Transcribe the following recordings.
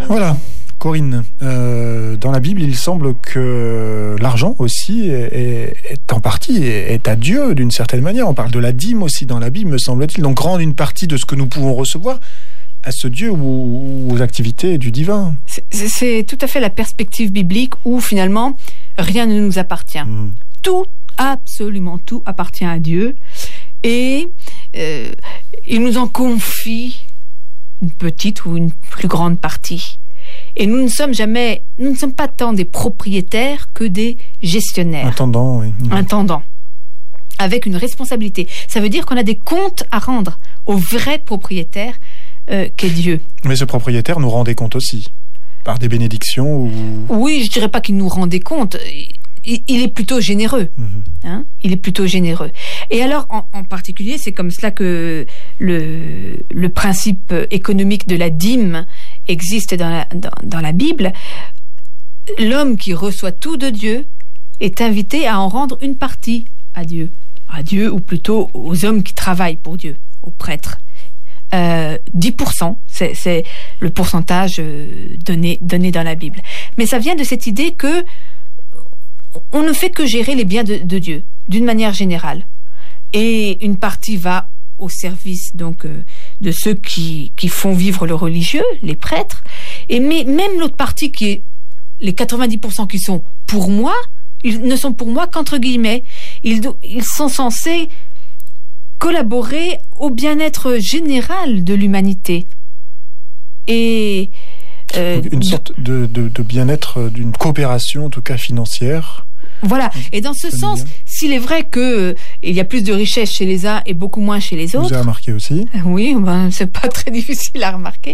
Voilà. Corinne, dans la Bible, il semble que l'argent aussi est en partie est à Dieu d'une certaine manière. On parle de la dîme aussi dans la Bible, me semble-t-il. Donc rendre une partie de ce que nous pouvons recevoir à ce Dieu ou aux activités du divin. C'est tout à fait la perspective biblique où finalement rien ne nous appartient. Tout, absolument tout appartient à Dieu et il nous en confie une petite ou une plus grande partie. Et nous ne sommes pas tant des propriétaires que des gestionnaires. Intendants, oui. Intendants. Avec une responsabilité. Ça veut dire qu'on a des comptes à rendre au vrai propriétaire qu'est Dieu. Mais ce propriétaire nous rend des comptes aussi, par des bénédictions ou... Oui, je dirais pas qu'il nous rend des comptes. Il est plutôt généreux. Hein, il est plutôt généreux. Et alors, en particulier, c'est comme cela que le principe économique de la dîme existe dans la Bible. L'homme qui reçoit tout de Dieu est invité à en rendre une partie à Dieu. À Dieu, ou plutôt aux hommes qui travaillent pour Dieu, aux prêtres. 10%, c'est le pourcentage donné dans la Bible. Mais ça vient de cette idée que on ne fait que gérer les biens de Dieu, d'une manière générale. Et une partie va au service donc de ceux qui font vivre le religieux, les prêtres. Mais même l'autre partie qui est les 90% qui sont pour moi, ils ne sont pour moi qu'entre guillemets. Ils sont censés collaborer au bien-être général de l'humanité. Et une sorte de bien-être, d'une coopération, en tout cas financière. Voilà. Et dans ce sens, s'il est vrai que il y a plus de richesse chez les uns et beaucoup moins chez les autres. Vous avez remarqué aussi. Oui, c'est pas très difficile à remarquer.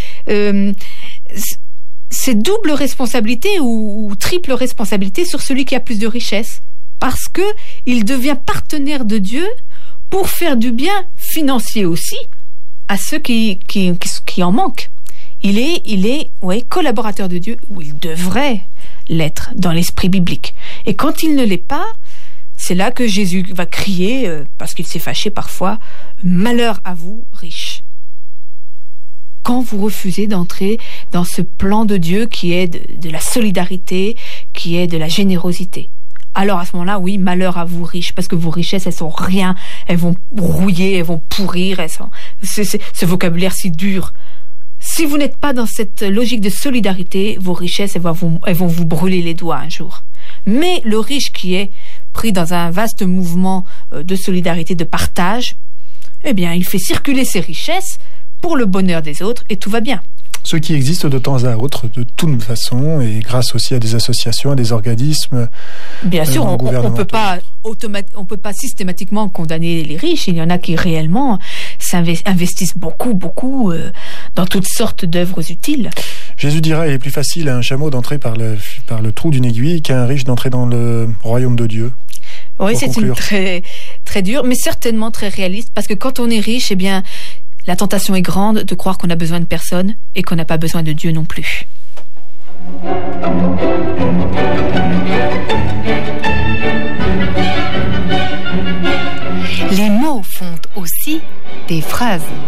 C'est double responsabilité ou triple responsabilité sur celui qui a plus de richesse, parce que il devient partenaire de Dieu pour faire du bien financier aussi à ceux qui en manquent. Il est collaborateur de Dieu, ou il devrait l'être dans l'esprit biblique. Et quand il ne l'est pas, c'est là que Jésus va crier, parce qu'il s'est fâché parfois, « Malheur à vous, riches !» Quand vous refusez d'entrer dans ce plan de Dieu qui est de la solidarité, qui est de la générosité. Alors à ce moment-là, oui, malheur à vous riches, parce que vos richesses, elles sont rien, elles vont rouiller, elles vont pourrir, ce vocabulaire si dur. Si vous n'êtes pas dans cette logique de solidarité, vos richesses, elles vont vous brûler les doigts un jour. Mais le riche qui est pris dans un vaste mouvement de solidarité, de partage, eh bien, il fait circuler ses richesses pour le bonheur des autres et tout va bien. Ce qui existe de temps à autre, de toute façon, et grâce aussi à des associations, à des organismes. Bien sûr, on peut pas systématiquement condamner les riches. Il y en a qui réellement investissent beaucoup dans toutes sortes d'œuvres utiles. Jésus dira, il est plus facile à un chameau d'entrer par le trou d'une aiguille qu'à un riche d'entrer dans le royaume de Dieu. Oui, c'est une très très dure, mais certainement très réaliste, parce que quand on est riche, eh bien, la tentation est grande de croire qu'on a besoin de personne et qu'on n'a pas besoin de Dieu non plus. Les mots font aussi des phrases.